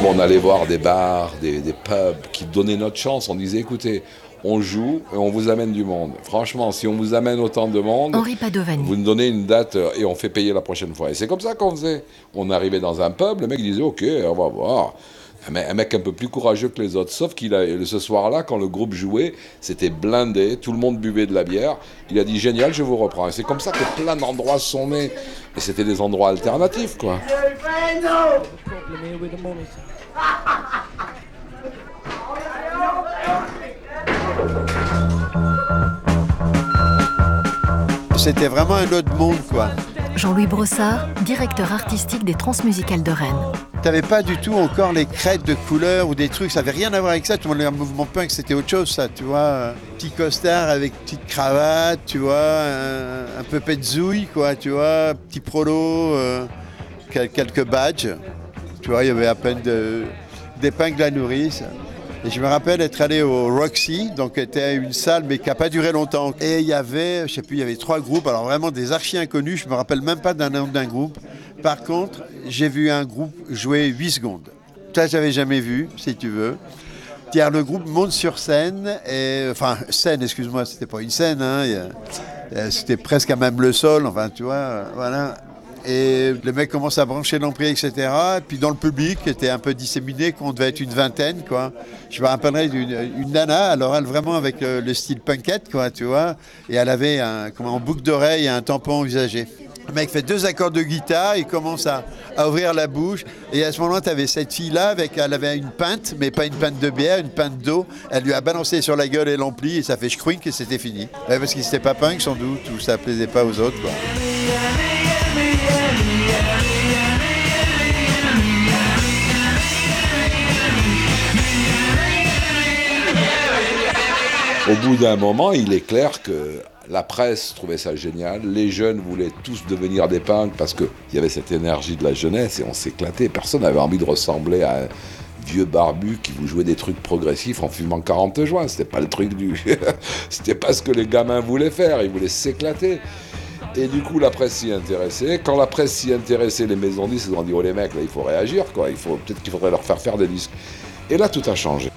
On allait voir des bars, des pubs qui donnaient notre chance. On disait, écoutez, on joue et on vous amène du monde. Franchement, si on vous amène autant de monde, Henri Padovani. vous nous donnez une date et on fait payer la prochaine fois. Et c'est comme ça qu'on faisait. On arrivait dans un pub, le mec disait, ok, on va voir. Un mec un peu plus courageux que les autres. Sauf ce soir-là, quand le groupe jouait, c'était blindé, tout le monde buvait de la bière. Il a dit, génial, je vous reprends. Et c'est comme ça que plein d'endroits sont nés. Et c'était des endroits alternatifs, quoi. C'était vraiment un autre monde, quoi. Jean-Louis Brossard, directeur artistique des Transmusicales de Rennes. T'avais pas du tout encore les crêtes de couleurs ou des trucs, ça avait rien à voir avec ça. Tout le monde, le mouvement punk, c'était autre chose, ça, tu vois. Petit costard avec petite cravate, tu vois, un peu petzouille, quoi, tu vois, petit prolo, quelques badges. Tu vois, il y avait à peine d'épingles à nourrice. Et je me rappelle être allé au Roxy, donc c'était une salle mais qui n'a pas duré longtemps. Et il y avait, je sais plus, il y avait 3 groupes, alors vraiment des archi-inconnus, je me rappelle même pas d'un nom d'un groupe. Par contre, j'ai vu un groupe jouer 8 secondes. Ça, j'avais jamais vu, si tu veux. Car le groupe monte sur scène, excuse-moi, c'était pas une scène, hein, c'était presque à même le sol, enfin, tu vois, voilà. Et le mec commence à brancher l'ampli, etc. Et puis dans le public, qui était un peu disséminé, qu'on devait être une vingtaine, quoi. Je me rappellerai d'une nana, alors elle vraiment avec le style punkette, quoi, tu vois. Et elle avait en boucle d'oreille un tampon usagé. Le mec fait 2 accords de guitare, il commence à ouvrir la bouche. Et à ce moment-là, tu avais cette fille-là, elle avait une pinte, mais pas une pinte de bière, une pinte d'eau. Elle lui a balancé sur la gueule et l'ampli, et ça fait schkrink et c'était fini. Ouais, parce qu'il n'était pas punk sans doute, ou ça plaisait pas aux autres, quoi. Au bout d'un moment, il est clair que la presse trouvait ça génial, les jeunes voulaient tous devenir des punks parce qu'il y avait cette énergie de la jeunesse et on s'éclatait. Personne n'avait envie de ressembler à un vieux barbu qui vous jouait des trucs progressifs en fumant 40 joints. C'était pas le truc C'était pas ce que les gamins voulaient faire, ils voulaient s'éclater. Et du coup, la presse s'y intéressait. Quand la presse s'y intéressait, les maisons de disques, ils ont dit, oh les mecs, là, il faut réagir, quoi. Peut-être qu'il faudrait leur faire des disques. Et là, tout a changé.